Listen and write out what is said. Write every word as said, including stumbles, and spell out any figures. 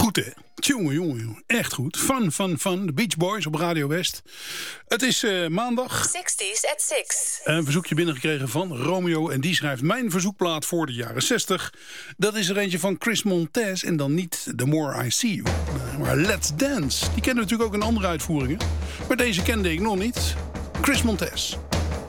Goed, hè? Jongen, jongen, jongen. Echt goed. Fun, fun, fun. De Beach Boys op Radio West. Het is uh, maandag. zestig's at six. Een verzoekje binnengekregen van Romeo. En die schrijft mijn verzoekplaat voor de jaren zestig. Dat is er eentje van Chris Montez. En dan niet The More I See You. Maar Let's Dance. Die kennen natuurlijk ook in andere uitvoeringen. Maar deze kende ik nog niet. Chris Montez.